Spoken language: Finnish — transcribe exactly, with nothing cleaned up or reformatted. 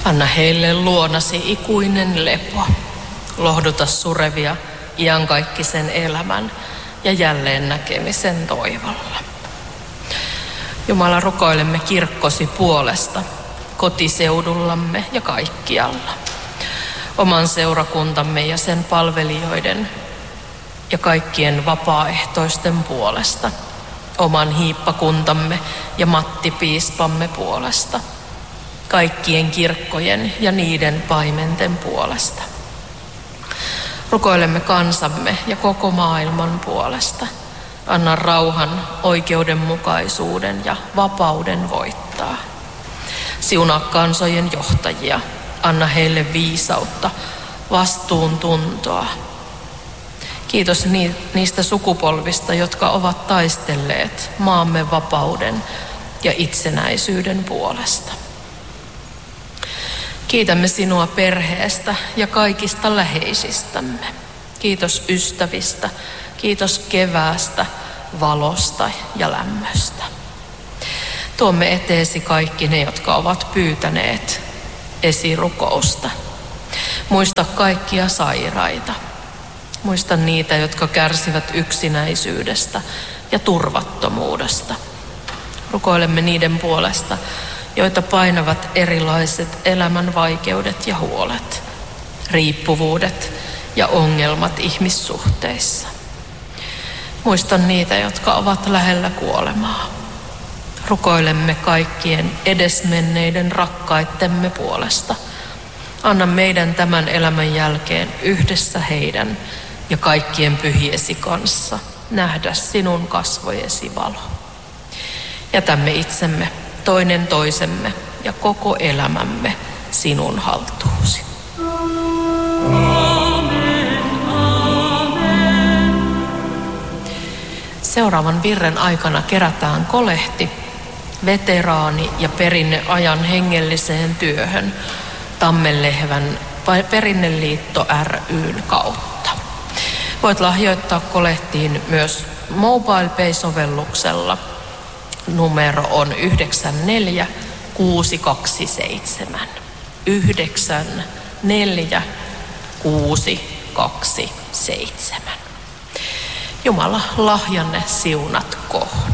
Anna heille luonasi ikuinen lepo. Lohduta surevia iankaikkisen elämän ja jälleen näkemisen toivolla. Jumala, rukoilemme kirkkosi puolesta kotiseudullamme ja kaikkialla. Oman seurakuntamme ja sen palvelijoiden ja kaikkien vapaaehtoisten puolesta. Oman hiippakuntamme ja Matti piispamme puolesta. Kaikkien kirkkojen ja niiden paimenten puolesta. Rukoilemme kansamme ja koko maailman puolesta. Anna rauhan, oikeudenmukaisuuden ja vapauden voittaa. Siunaa kansojen johtajia. Anna heille viisautta, vastuuntuntoa. Kiitos niistä sukupolvista, jotka ovat taistelleet maamme vapauden ja itsenäisyyden puolesta. Kiitämme sinua perheestä ja kaikista läheisistämme. Kiitos ystävistä, kiitos keväästä, valosta ja lämmöstä. Tuomme eteesi kaikki ne, jotka ovat pyytäneet esirukousta. Muista kaikkia sairaita. Muista niitä, jotka kärsivät yksinäisyydestä ja turvattomuudesta. Rukoilemme niiden puolesta, joita painavat erilaiset elämän vaikeudet ja huolet, riippuvuudet ja ongelmat ihmissuhteissa. Muista niitä, jotka ovat lähellä kuolemaa. Rukoilemme kaikkien edesmenneiden rakkaittemme puolesta. Anna meidän tämän elämän jälkeen yhdessä heidän ja kaikkien pyhiesi kanssa nähdä sinun kasvojesi valo. Jätämme itsemme, toinen toisemme ja koko elämämme sinun haltuusi. Amen, amen. Seuraavan virren aikana kerätään kolehti veteraani- ja perinneajan hengelliseen työhön Tammenlehvän Perinneliitto ry:n kautta. Voit lahjoittaa kolehtiin myös MobilePay-sovelluksella. Numero on yhdeksän neljä kuusi kaksi seitsemän. yhdeksän neljä kuusi kaksi seitsemän. Jumala lahjanne siunatkoon.